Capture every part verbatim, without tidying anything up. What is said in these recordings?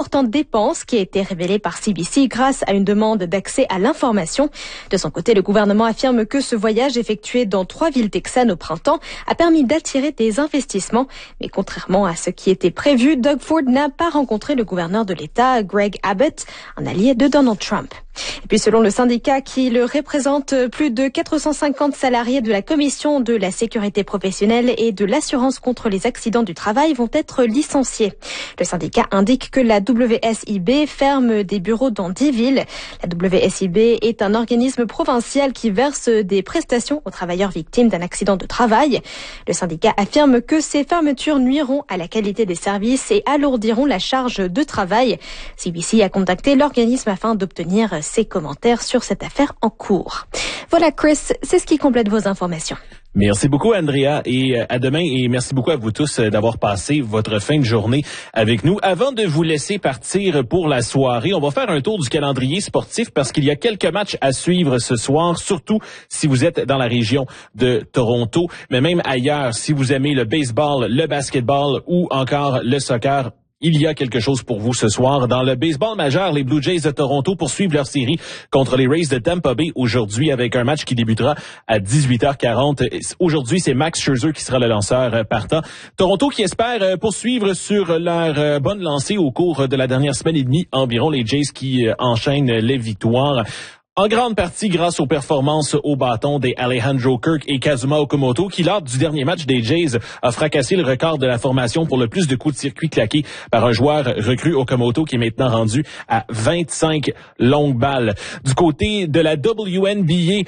importante dépense qui a été révélée par C B C grâce à une demande d'accès à l'information. De son côté, le gouvernement affirme que ce voyage effectué dans trois villes texanes au printemps a permis d'attirer des investissements. Mais contrairement à ce qui était prévu, Doug Ford n'a pas rencontré le gouverneur de l'État, Greg Abbott, un allié de Donald Trump. Et puis selon le syndicat qui le représente, plus de quatre cent cinquante salariés de la Commission de la sécurité professionnelle et de l'assurance contre les accidents du travail vont être licenciés. Le syndicat indique que la W S I B ferme des bureaux dans dix villes. La W S I B est un organisme provincial qui verse des prestations aux travailleurs victimes d'un accident de travail. Le syndicat affirme que ces fermetures nuiront à la qualité des services et alourdiront la charge de travail. C B C a contacté l'organisme afin d'obtenir ses commentaires sur cette affaire en cours. Voilà Chris, c'est ce qui complète vos informations. Merci beaucoup Andrea et à demain et merci beaucoup à vous tous d'avoir passé votre fin de journée avec nous. Avant de vous laisser partir pour la soirée, on va faire un tour du calendrier sportif parce qu'il y a quelques matchs à suivre ce soir, surtout si vous êtes dans la région de Toronto, mais même ailleurs, si vous aimez le baseball, le basketball ou encore le soccer. Il y a quelque chose pour vous ce soir. Dans le baseball majeur, les Blue Jays de Toronto poursuivent leur série contre les Rays de Tampa Bay aujourd'hui avec un match qui débutera à dix-huit heures quarante. Aujourd'hui, c'est Max Scherzer qui sera le lanceur partant. Toronto qui espère poursuivre sur leur bonne lancée au cours de la dernière semaine et demie environ. Les Jays qui enchaînent les victoires. En grande partie grâce aux performances au bâton des Alejandro Kirk et Kazuma Okamoto, qui lors du dernier match des Jays a fracassé le record de la formation pour le plus de coups de circuit claqués par un joueur recru Okamoto qui est maintenant rendu à vingt-cinq longues balles. Du côté de la W N B A,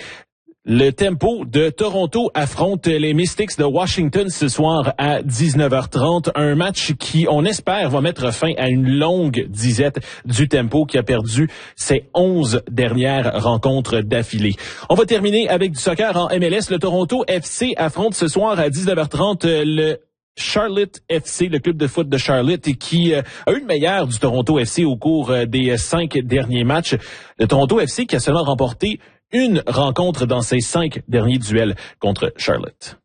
le Tempo de Toronto affronte les Mystics de Washington ce soir à dix-neuf heures trente. Un match qui, on espère, va mettre fin à une longue disette du Tempo qui a perdu ses onze dernières rencontres d'affilée. On va terminer avec du soccer en M L S. Le Toronto F C affronte ce soir à dix-neuf heures trente le Charlotte F C, le club de foot de Charlotte, qui euh, a eu le meilleur du Toronto F C au cours euh, des cinq derniers matchs. Le Toronto F C qui a seulement remporté une rencontre dans ses cinq derniers duels contre Charlotte.